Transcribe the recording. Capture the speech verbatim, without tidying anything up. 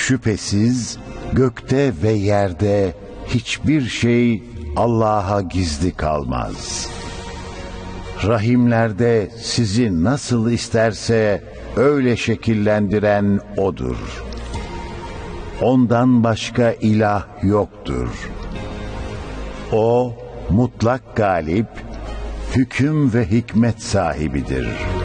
Şüphesiz gökte ve yerde hiçbir şey Allah'a gizli kalmaz. Rahimlerde sizi nasıl isterse öyle şekillendiren O'dur. Ondan başka ilah yoktur. O mutlak galip, hüküm ve hikmet sahibidir.